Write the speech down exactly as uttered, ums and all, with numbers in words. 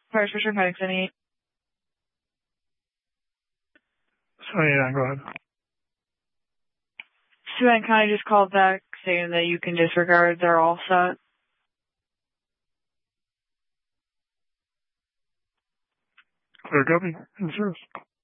First Fisher Pike City. seventy-nine, go ahead. Savannah County just called back saying that you can disregard. They're all set. Clear copy. In service.